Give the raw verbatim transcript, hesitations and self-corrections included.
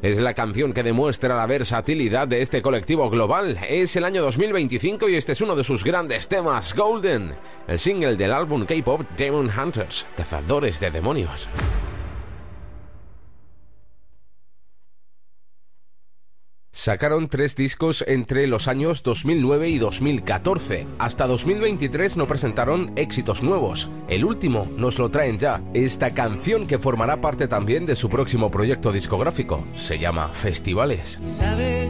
Es la canción que demuestra la versatilidad de este colectivo global. Es el año dos mil veinticinco y este es uno de sus grandes temas, Golden, el single del álbum K-pop Demon Hunters, Cazadores de Demonios. Sacaron tres discos entre los años dos mil nueve y dos mil catorce. Hasta dos mil veintitrés no presentaron éxitos nuevos. El último nos lo traen ya. Esta canción que formará parte también de su próximo proyecto discográfico se llama Festivales. ¿Sabes?